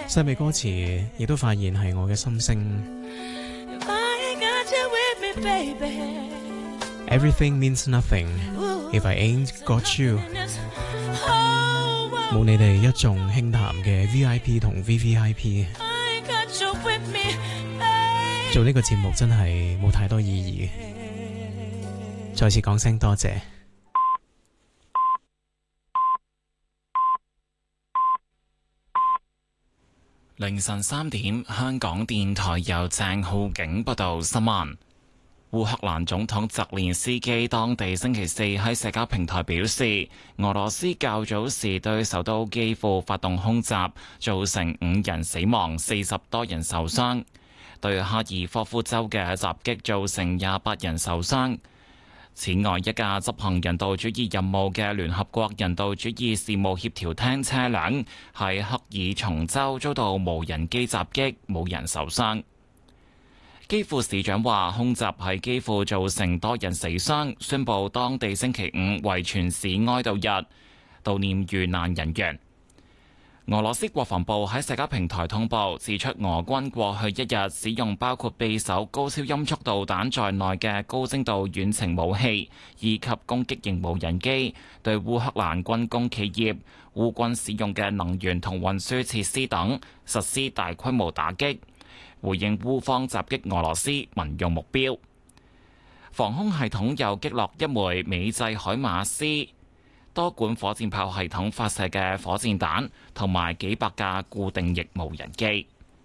西美歌詞亦都發現係我嘅心聲。Everything means nothing if I ain't got you。冇你哋一眾輕談嘅 VIP 同 VVIP， 做呢個節目真係冇太多意義。再次講聲多謝。 凌晨3點，香港電台由鄭浩景報道新聞。烏克蘭總統澤連斯基當地星期四喺社交平台表示，俄羅斯較早時對首都基輔發動空襲，造成5人死亡、40多人受傷；對哈爾科夫州嘅襲擊造成28人受傷。此外，一架執行人道主義任務嘅聯合國人道主義事務協調廳車輛喺克爾松州遭到無人機襲擊，冇人受傷。基輔市長話，空襲喺基輔造成多人死傷，宣布當地星期5為全市哀悼日，悼念遇難人員。俄羅斯國防部喺社交平台通報，指出俄軍過去一日使用包括匕首高超音速導彈在內嘅高精度遠程武器，以及攻擊型無人機，對烏克蘭軍工企業、烏軍使用嘅能源同運輸設施等實施大規模打擊，回應烏方襲擊俄羅斯民用目標。防空系統又擊落一枚美製海馬斯多管火箭炮系統發射嘅火箭彈，同埋幾百架固定翼無人機。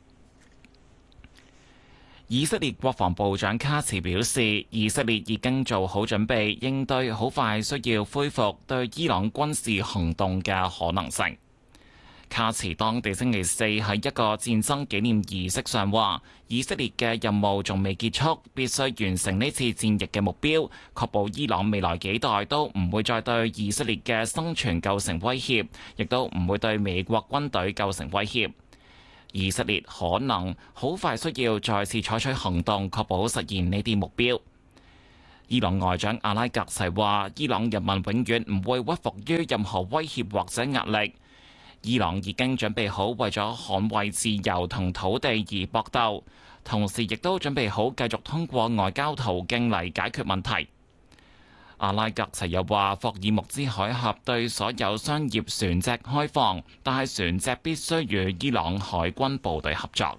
以色列國防部長卡茨表示，以色列已經做好準備，應對好快需要恢復對伊朗軍事行動嘅可能性。卡茨當地星期四喺一個戰爭紀念儀式上話，以色列嘅任務仲未結束，必須完成呢次戰役嘅目標，確保伊朗未來幾代都唔會再對以色列嘅生存構成威脅，亦都唔會對美國軍隊構成威脅。以色列可能好快需要再次採取行動，確保實現呢啲目標。伊朗外長阿拉格齊話，伊朗人民永遠唔會屈服於任何威脅或者壓力。伊朗已經準備好為咗捍衛自由同土地而搏鬥，同時亦都準備好繼續通過外交途徑嚟解決問題。阿拉格齊又話，霍爾木茲海峽對所有商業船隻開放，但係船隻必須與伊朗海軍部隊合作。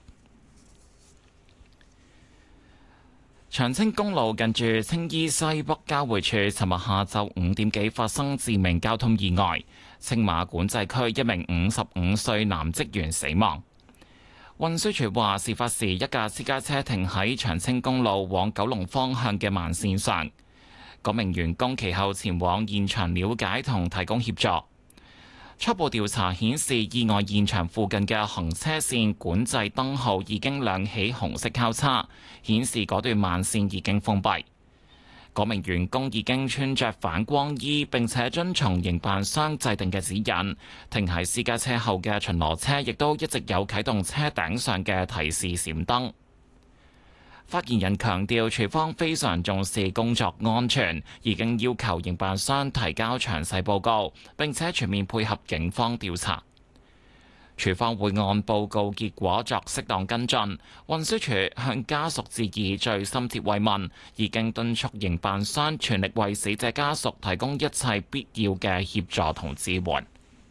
長青公路近住青衣西北交匯處，尋日下晝5點幾發生致命交通意外，青馬管制區一名55歲男職員死亡。運輸署話，事發時一架私家車停喺長青公路往九龍方向嘅慢線上，嗰名員工其後前往現場了解同提供協助。初步調查顯示，意外現場附近嘅行車線管制燈號已經亮起紅色交叉，顯示嗰段慢線已經封閉。嗰名員工已經穿着反光衣，並且遵從營辦商制定嘅指引。停喺私家車後嘅巡邏車亦都一直有啟動車頂上嘅提示閃燈。發言人強調，署方非常重視工作安全，已經要求營辦商提交詳細報告，並且全面配合警方調查。署方會按報告結果作適當跟進。運輸署向家屬致以最深切慰問，已經敦促營辦商全力為死者家屬提供一切必要嘅協助同支援。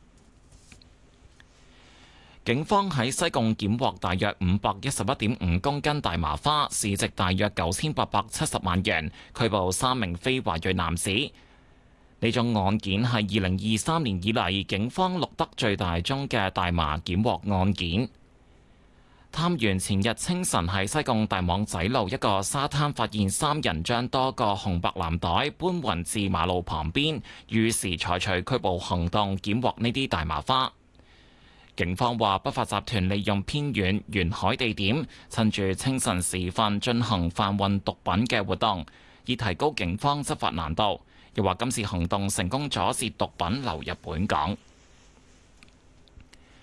警方喺西貢檢獲大約511.5公斤大麻花，市值大約9870萬元，拘捕3名非華裔男子。呢宗案件係2023年以嚟警方錄得最大宗嘅大麻檢獲案件。探員前日清晨喺西貢大網仔路一個沙灘發現3人將多個紅白藍袋搬運至馬路旁邊，於是採取拘捕行動，檢獲呢啲大麻花。警方話，不法集團利用偏遠沿海地點，趁住清晨時分進行販運毒品嘅活動，以提高警方執法難度。又話今次行動成功阻截毒品流入本港。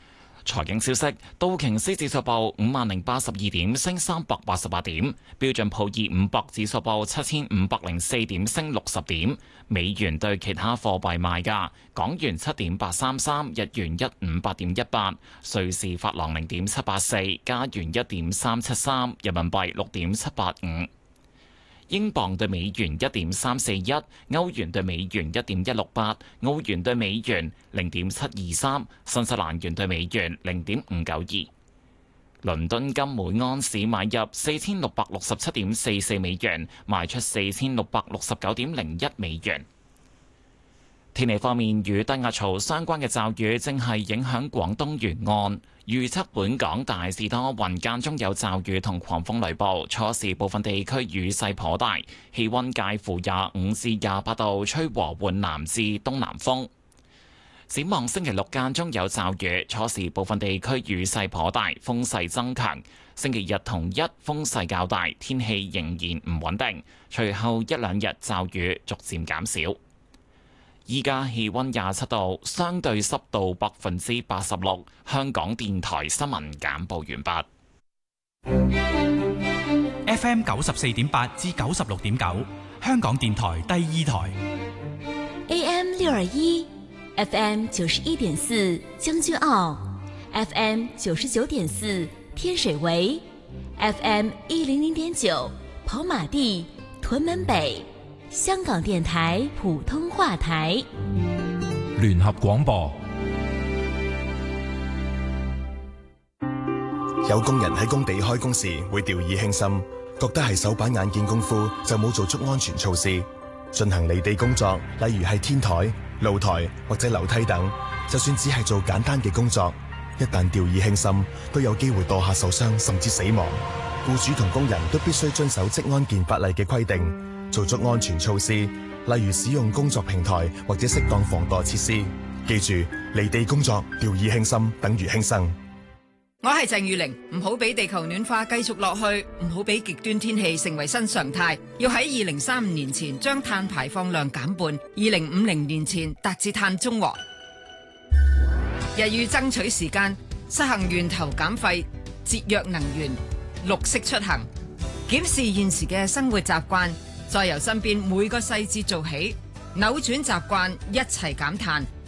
財經消息，道瓊斯指數報50,082點，升388點；標準普爾500指數報7,504點，升60點。美元對其他貨幣賣價：港元7.833，日元158.18，瑞士法郎0.784，加元1.373，人民幣6.785。英鎊對美元1.341，歐元對美元1.168，澳元對美元0.723，新西蘭元對美元0.592。倫敦金每盎司買入4667.44美元，賣出4669.01美元。天氣方面，與低壓槽相關嘅驟雨正係影響廣東沿岸，預測本港大致多雲，間中有驟雨同狂風雷暴，初時部分地區雨勢頗大，氣溫介乎25至28度，吹和緩南至東南風。展望星期六間中有驟雨，初時部分地區雨勢頗大，風勢增強。星期日同一風勢較大，天氣仍然唔穩定，隨後一兩日驟雨逐漸減少。依家氣溫27度，相對濕度86%。香港電台新聞簡報完畢。FM 94.8至96.9，香港電台第二台。 AM 621，FM 91.4將軍澳，FM 99.4天水圍，FM 100.9跑馬地、屯門北。香港電台普通話台， 聯合廣播。 有工人喺工地開工時會掉以輕心，覺得係手板眼見功夫，就冇做足安全措施。進行離地工作，例如係天台、露台或者樓梯等，就算只係做簡單嘅工作，一旦掉以輕心，都有機會墮下受傷甚至死亡。僱主同工人都必須遵守職安健法例嘅規定。做足安全措施，例如使用工作平台或者適當防墮設施。記住，離地工作掉以輕心等於輕生。 我係鄭裕玲，唔好俾地球暖化繼續落去，唔好俾極端天氣成為新常態。要喺2035年前將碳排放量減半，2050年前達至碳中和。日欲爭取時間，實行源頭減廢、節約能源、綠色出行，檢視現時嘅生活習慣。再由身邊每個細節做起，扭轉習慣，一齊減碳，